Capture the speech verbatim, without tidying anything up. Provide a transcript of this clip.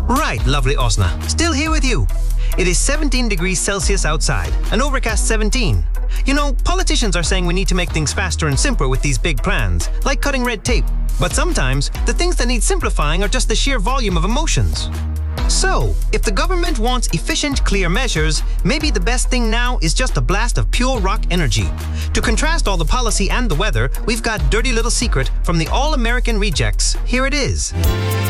Right, lovely Osna. Still here with you. It is seventeen degrees Celsius outside, an overcast seventeen. You know, politicians are saying we need to make things faster and simpler with these big plans, like cutting red tape. But sometimes, the things that need simplifying are just the sheer volume of emotions. So, if the government wants efficient, clear measures, maybe the best thing now is just a blast of pure rock energy. To contrast all the policy and the weather, we've got Dirty Little Secret from the All-American Rejects. Here it is.